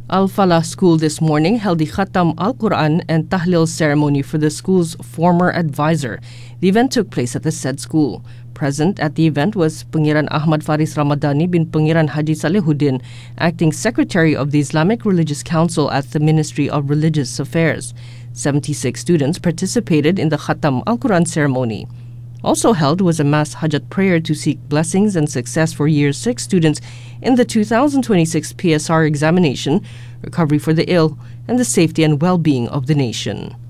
Al-Falah School this morning held the Khatam Al-Quran and Tahlil ceremony for the school's former advisor. The event took place at the said school. Present at the event was Pangeran Ahmad Faris Ramadhani bin Pangeran Haji Salehuddin, acting secretary of the Islamic Religious Council at the Ministry of Religious Affairs. 76 students participated in the Khatam Al-Quran ceremony. Also held was a mass hajat prayer to seek blessings and success for Year 6 students in the 2026 PSR examination, recovery for the ill, and the safety and well-being of the nation.